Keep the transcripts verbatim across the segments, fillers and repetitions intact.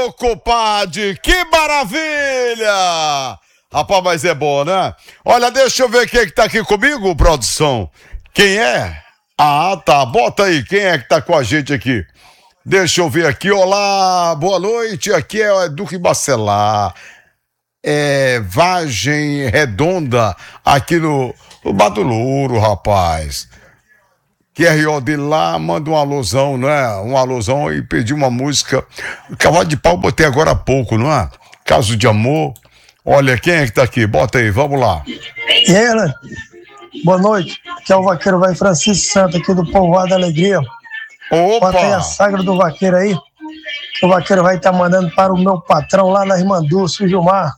Ô, compadre, que maravilha! Rapaz, mas é bom, né? Olha, deixa eu ver quem é que tá aqui comigo, produção. Quem é? Ah, tá, bota aí, quem é que tá com a gente aqui? Deixa eu ver aqui, olá, boa noite, aqui é Duque Bacelar, é Vargem Redonda, aqui no, no Bato Louro, rapaz. Q R O de lá, manda um alusão, não é? Um alusão e pedi uma música. Cavalo de Pau botei agora há pouco, não é? Caso de Amor. Olha, quem é que tá aqui? Bota aí, vamos lá. E aí, Alan? Boa noite. Aqui é o vaqueiro vai Francisco Santos, aqui do Povoado da Alegria. Opa! Bota aí a sagra do vaqueiro aí, que o vaqueiro vai estar tá mandando para o meu patrão lá na Irmã Dulce, o Gilmar.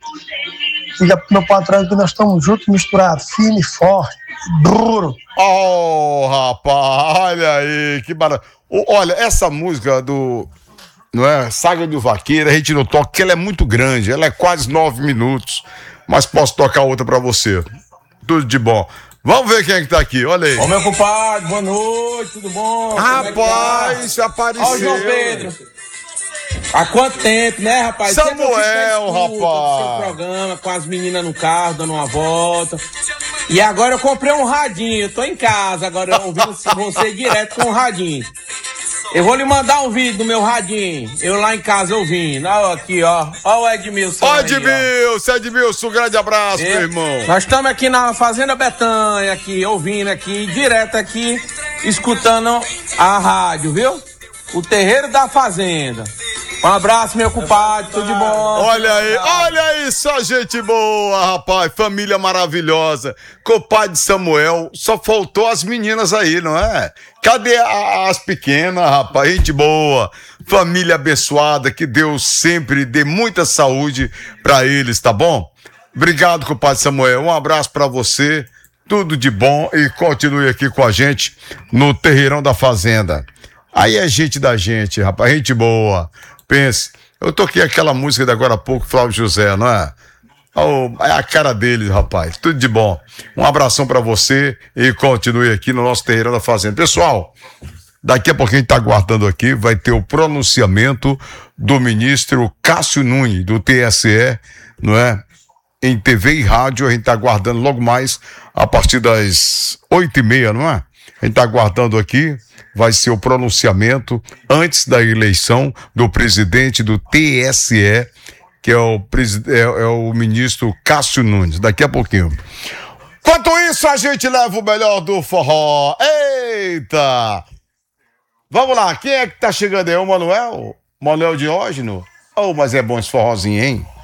Diga pro meu patrão que nós estamos juntos, misturados, firme, forte, duro. Oh, rapaz, olha aí, que maravilha. Olha, essa música do, não é, Saga do Vaqueiro, a gente não toca, porque ela é muito grande, ela é quase nove minutos, mas posso tocar outra pra você. Tudo de bom. Vamos ver quem é que tá aqui, olha aí. Ô, meu compadre, boa noite, tudo bom? Rapaz, é tá? apareceu. Ó o João Pedro. Há quanto tempo, né, rapaz? Samuel, rapaz. Seu programa com as meninas no carro, dando uma volta. E agora eu comprei um radinho, eu tô em casa agora ouvindo você direto com o radinho. Eu vou lhe mandar um vídeo do meu radinho, eu lá em casa ouvindo. Ó, aqui, ó. Ó o Edmilson. Ó, Edmilson, Edmilson, um grande abraço, é, meu irmão. Nós estamos aqui na Fazenda Betânia, aqui, ouvindo aqui, direto aqui, escutando a rádio, viu? O Terreiro da Fazenda. Um abraço, meu compadre, tudo de bom. Olha aí, olha aí, só gente boa, rapaz, família maravilhosa. Compadre Samuel, só faltou as meninas aí, não é? Cadê a, as pequenas, rapaz? Gente boa, família abençoada, que Deus sempre dê muita saúde pra eles, tá bom? Obrigado, compadre Samuel, um abraço pra você, tudo de bom e continue aqui com a gente no Terreirão da Fazenda. Aí é gente da gente, rapaz, gente boa. Pense, eu toquei aquela música de agora há pouco, Flávio José, não é? Oh, é a cara dele, rapaz. Tudo de bom. Um abração pra você e continue aqui no nosso Terreirão da Fazenda. Pessoal, daqui a pouquinho a gente tá aguardando aqui, vai ter o pronunciamento do ministro Cássio Nunes, do T S E, não é? Em T V e rádio, a gente tá aguardando logo mais a partir das oito e meia, não é? A gente tá aguardando aqui, vai ser o pronunciamento antes da eleição do presidente do T S E, que é o, é, é o ministro Cássio Nunes, daqui a pouquinho. Enquanto isso, a gente leva o melhor do forró. Eita! Vamos lá, quem é que tá chegando aí? O Manuel? Manuel Diógeno? Oh, mas é bom esse forrozinho, hein?